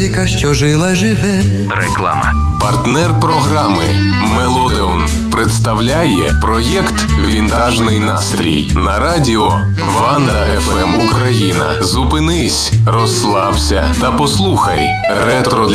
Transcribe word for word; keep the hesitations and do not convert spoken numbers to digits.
Що жила живе. Реклама. Партнер програми Мелодеон представляє проєкт «Вінтажний настрій» на радіо Ванда еф ем Україна. Зупинись, розслабся та послухай ретро